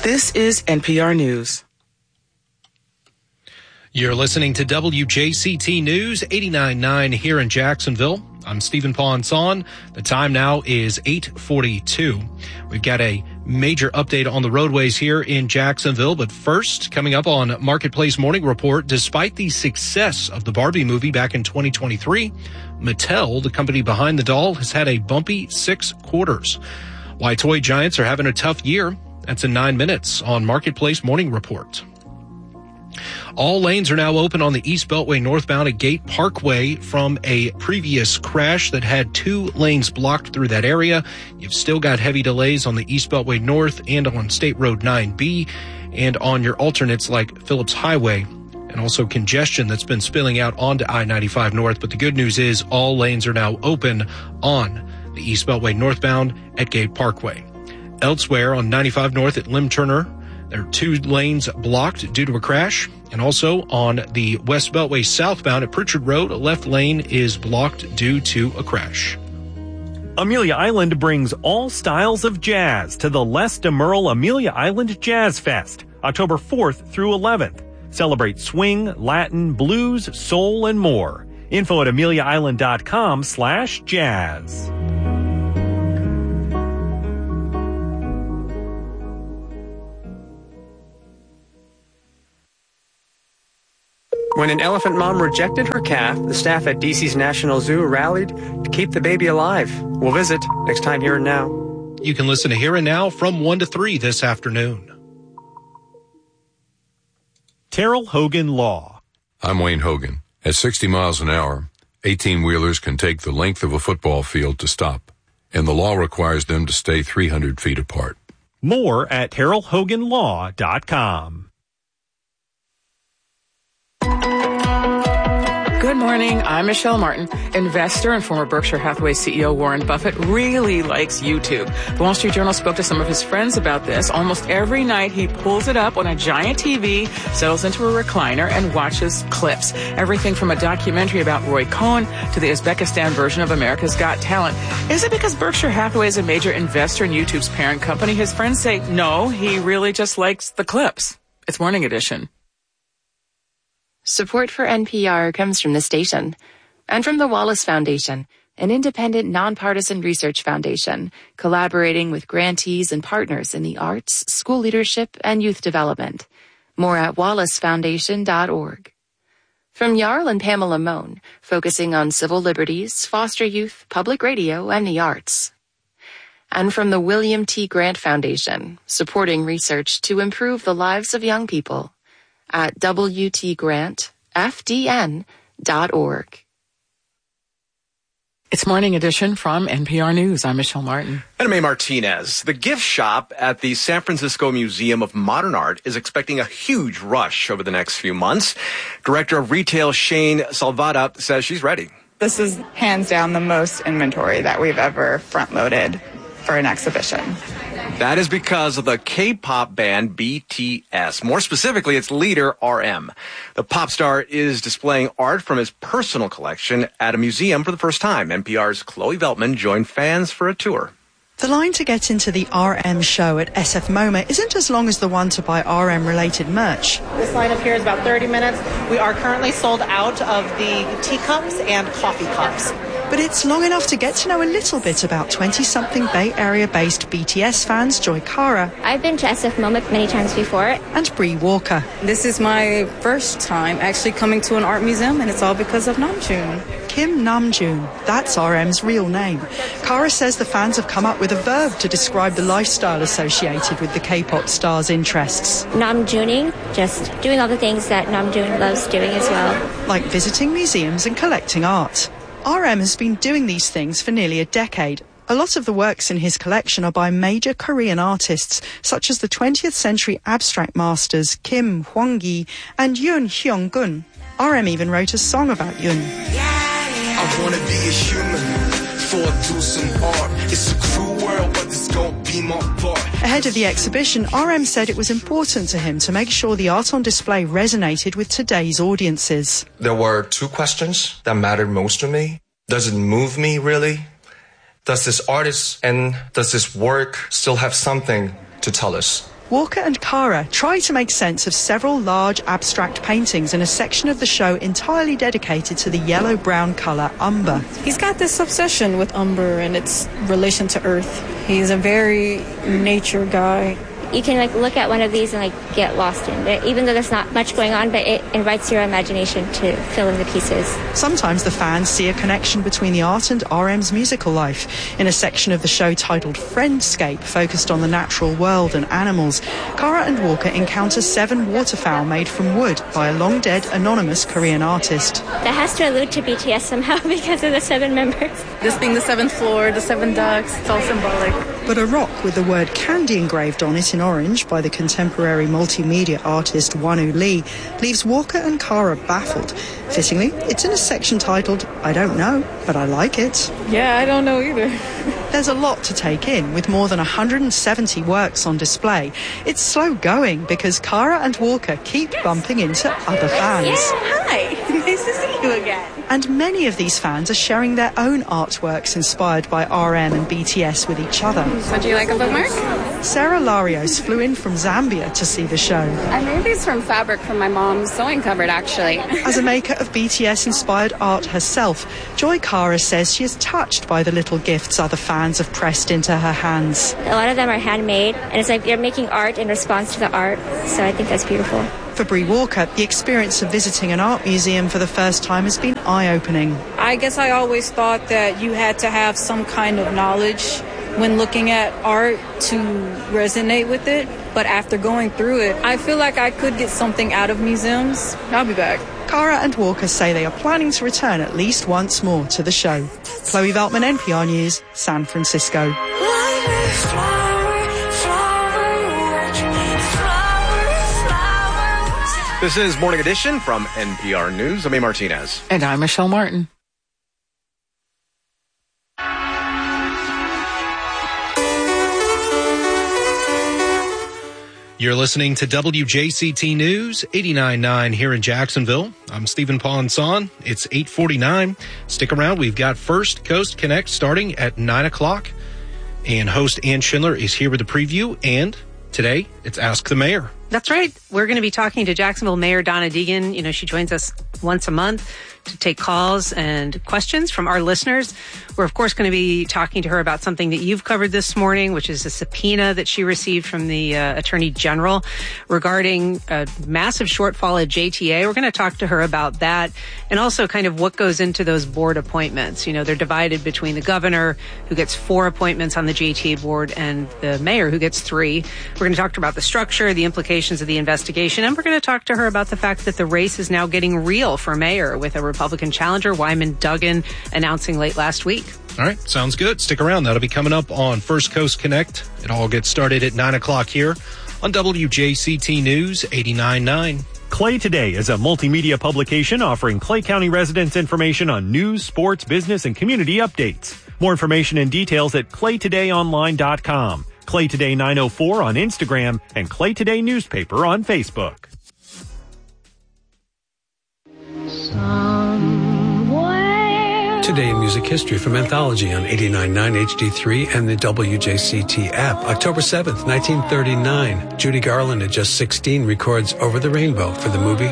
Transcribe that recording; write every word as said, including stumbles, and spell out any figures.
This is N P R News. You're listening to W J C T News eighty-nine point nine here in Jacksonville. I'm Stephen Ponson. The time now is eight forty-two. We've got a major update on the roadways here in Jacksonville. But first, coming up on Marketplace Morning Report, despite the success of the Barbie movie back in twenty twenty-three, Mattel, the company behind the doll, has had a bumpy six quarters. Why toy giants are having a tough year? That's in nine minutes on Marketplace Morning Report. All lanes are now open on the East Beltway northbound at Gate Parkway from a previous crash that had two lanes blocked through that area. You've still got heavy delays on the East Beltway North and on State Road nine B and on your alternates like Phillips Highway, and also congestion that's been spilling out onto I ninety-five North. But the good news is all lanes are now open on the East Beltway northbound at Gate Parkway. Elsewhere on ninety-five North at Lim Turner, there are two lanes blocked due to a crash. And also on the West Beltway southbound at Pritchard Road, a left lane is blocked due to a crash. Amelia Island brings all styles of jazz to the Les DeMerle Amelia Island Jazz Fest, October fourth through eleventh. Celebrate swing, Latin, blues, soul, and more. Info at amelia island dot com slash jazz. When an elephant mom rejected her calf, the staff at D C's National Zoo rallied to keep the baby alive. We'll visit next time Here and Now. You can listen to Here and Now from one to three this afternoon. Terrell Hogan Law. I'm Wayne Hogan. At sixty miles an hour, eighteen-wheelers can take the length of a football field to stop, and the law requires them to stay three hundred feet apart. More at terrell hogan law dot com. Good morning. I'm Michelle Martin. Investor and former Berkshire Hathaway C E O Warren Buffett really likes YouTube. The Wall Street Journal spoke to some of his friends about this. Almost every night he pulls it up on a giant T V, settles into a recliner, and watches clips. Everything from a documentary about Roy Cohn to the Uzbekistan version of America's Got Talent. Is it because Berkshire Hathaway is a major investor in YouTube's parent company? His friends say no, he really just likes the clips. It's Morning Edition. Support for N P R comes from the station and from the Wallace Foundation, an independent, nonpartisan research foundation collaborating with grantees and partners in the arts, school leadership, and youth development. More at wallace foundation dot org. From Jarl and Pamela Mohn, focusing on civil liberties, foster youth, public radio, and the arts. And from the William T. Grant Foundation, supporting research to improve the lives of young people. At w t grant f d n dot org. It's Morning Edition from N P R News. I'm Michelle Martin. And I'm A. Martinez. The gift shop at the San Francisco Museum of Modern Art is expecting a huge rush over the next few months. Director of Retail Shane Salvata says she's ready. This is hands down the most inventory that we've ever front-loaded for an exhibition. That is because of the K-pop band B T S. More specifically, its leader, R M. The pop star is displaying art from his personal collection at a museum for the first time. N P R's Chloe Veltman joined fans for a tour. The line to get into the R M show at S F MoMA isn't as long as the one to buy R M-related merch. This line up here is about thirty minutes. We are currently sold out of the teacups and coffee cups. But it's long enough to get to know a little bit about twenty-something Bay Area-based B T S fans Joy Cara. I've been to S F MoMA many times before. And Bree Walker. This is my first time actually coming to an art museum, and it's all because of Namjoon. Kim Namjoon, that's R M's real name. Cara says the fans have come up with a verb to describe the lifestyle associated with the K-pop star's interests. Namjooning, just doing all the things that Namjoon loves doing as well. Like visiting museums and collecting art. R M has been doing these things for nearly a decade. A lot of the works in his collection are by major Korean artists, such as the twentieth century abstract masters Kim Hwang-gi and Yoon Hyung-gun. R M even wrote a song about Yoon. I wanna be a human, for do some art. It's a cruel world, but it's gonna be my part. Ahead of the exhibition, R M said it was important to him to make sure the art on display resonated with today's audiences. There were two questions that mattered most to me. Does it move me, really? Does this artist and does this work still have something to tell us? Walker and Cara try to make sense of several large abstract paintings in a section of the show entirely dedicated to the yellow-brown colour umber. He's got this obsession with umber and its relation to earth. He's a very nature guy. You can like look at one of these and like get lost in it, even though there's not much going on, but it invites your imagination to fill in the pieces. Sometimes the fans see a connection between the art and R M's musical life. In a section of the show titled Friendscape, focused on the natural world and animals, Cara and Walker encounter seven waterfowl made from wood by a long-dead anonymous Korean artist. That has to allude to B T S somehow because of the seven members. This being the seventh floor, the seven ducks, it's all symbolic. But a rock with the word candy engraved on it in orange by the contemporary multimedia artist Wonu Lee leaves Walker and Cara baffled. Fittingly, it's in a section titled, I don't know, but I like it. Yeah, I don't know either. There's a lot to take in, with more than one hundred seventy works on display. It's slow going because Cara and Walker keep yes. bumping into other fans. Yeah, hi. Nice to see you again. And many of these fans are sharing their own artworks inspired by R M and B T S with each other. So do you like a bookmark? Sarah Larios flew in from Zambia to see the show. I made these from fabric from my mom's sewing cupboard, actually. As a maker of B T S-inspired art herself, Joy Cara says she is touched by the little gifts other fans have pressed into her hands. A lot of them are handmade, and it's like you're making art in response to the art, so I think that's beautiful. For Bree Walker, the experience of visiting an art museum for the first time has been eye-opening. I guess I always thought that you had to have some kind of knowledge when looking at art to resonate with it. But after going through it, I feel like I could get something out of museums. I'll be back. Cara and Walker say they are planning to return at least once more to the show. Chloe Veltman, N P R News, San Francisco. This is Morning Edition from N P R News. I'm A. Martinez. And I'm Michelle Martin. You're listening to W J C T News, eighty-nine point nine here in Jacksonville. I'm Stephen Ponson. It's eight forty-nine. Stick around. We've got First Coast Connect starting at nine o'clock. And host Ann Schindler is here with a preview. And today, it's Ask the Mayor. That's right. We're going to be talking to Jacksonville Mayor Donna Deegan. You know, she joins us once a month to take calls and questions from our listeners. We're, of course, going to be talking to her about something that you've covered this morning, which is a subpoena that she received from the uh, Attorney General regarding a massive shortfall at J T A. We're going to talk to her about that and also kind of what goes into those board appointments. You know, they're divided between the governor, who gets four appointments on the J T A board, and the mayor, who gets three. We're going to talk to her about the structure, the implications of the investigation, and we're going to talk to her about the fact that the race is now getting real for mayor with a Republican challenger, Wyman Duggan, announcing late last week. All right, sounds good. Stick around. That'll be coming up on First Coast Connect. It all gets started at nine o'clock here on W J C T News eighty-nine point nine. Clay Today is a multimedia publication offering Clay County residents information on news, sports, business, and community updates. More information and details at clay today online dot com. Clay Today nine oh four on Instagram and Clay Today Newspaper on Facebook. Today in Music History from Anthology on eighty-nine point nine H D three and the W J C T app. October seventh, nineteen thirty-nine. Judy Garland, at just sixteen, records Over the Rainbow for the movie